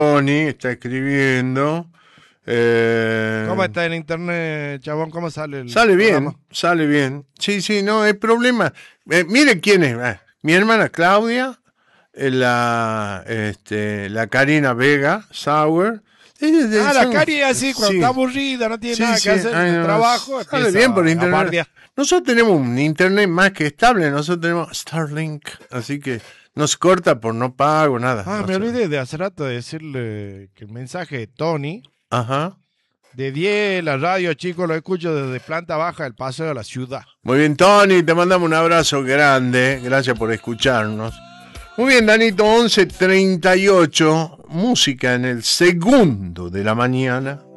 Tony está escribiendo. ¿Cómo está en internet, chabón? ¿Cómo sale el Sale bien, programa? sale bien. Sí, sí, no hay problema. Mire quién es. Mi hermana Claudia, la Karina Vega, Sauer. La Cari así, cuando está Sí, aburrida, no tiene sí, nada que sí. hacer en Ay, el no, trabajo, sale bien por empieza a internet. bardear. Nosotros tenemos un internet más que estable. Nosotros tenemos Starlink. Así que no se corta por no pago, nada. Ah, No me sé. olvidé de hace rato de decirle que el mensaje de Tony, Ajá. de 10, la radio, chicos, lo escucho desde planta baja del Paseo de la Ciudad. Muy bien, Tony, te mandamos un abrazo grande. Gracias por escucharnos. Muy bien, Danito, 11:38. Música en el segundo de la mañana.